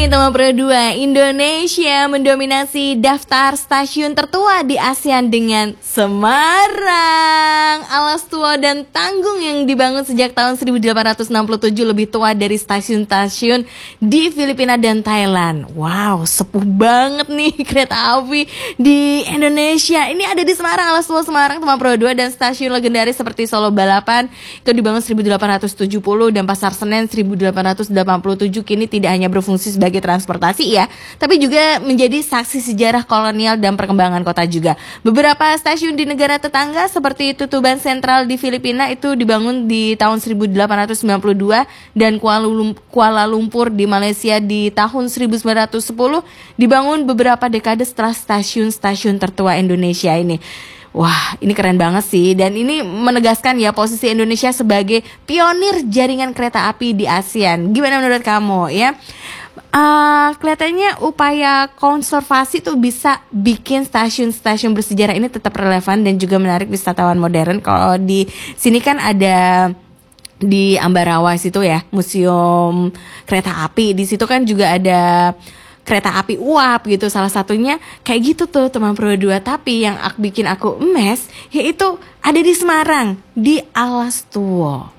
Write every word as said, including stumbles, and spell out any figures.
nih teman Pro dua, Indonesia mendominasi daftar stasiun tertua di ASEAN dengan Semarang. Alas tua dan tanggung yang dibangun sejak tahun seribu delapan ratus enam puluh tujuh lebih tua dari stasiun-stasiun di Filipina dan Thailand. Wow, sepuh banget nih kereta api di Indonesia. Ini ada di Semarang, Alas tua Semarang teman Pro dua, dan stasiun legendaris seperti Solo Balapan itu dibangun seribu delapan ratus tujuh puluh dan Pasar Senen seribu delapan ratus delapan puluh tujuh kini tidak hanya berfungsi sebagai transportasi ya, tapi juga menjadi saksi sejarah kolonial dan perkembangan kota juga. Beberapa stasiun di negara tetangga seperti Tutuban Sentral di Filipina itu dibangun di tahun seribu delapan ratus sembilan puluh dua dan Kuala Lumpur di Malaysia di tahun seribu sembilan ratus sepuluh dibangun beberapa dekade setelah stasiun-stasiun tertua Indonesia ini. Wah, ini keren banget sih, dan ini menegaskan ya posisi Indonesia sebagai pionir jaringan kereta api di ASEAN. Gimana menurut kamu ya? Uh, kelihatannya upaya konservasi tuh bisa bikin stasiun-stasiun bersejarah ini tetap relevan dan juga menarik wisatawan modern. Kalau di sini kan ada di Ambarawa situ ya, museum kereta api. Di situ kan juga ada kereta api uap gitu, salah satunya kayak gitu tuh teman Pro dua. Tapi yang bikin aku emes yaitu ada di Semarang, di Alas Tua.